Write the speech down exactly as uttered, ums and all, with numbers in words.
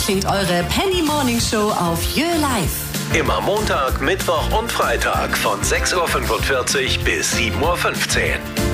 klingt eure Penny Morning Show auf Jö Live. Immer Montag, Mittwoch und Freitag von sechs Uhr fünfundvierzig bis sieben Uhr fünfzehn.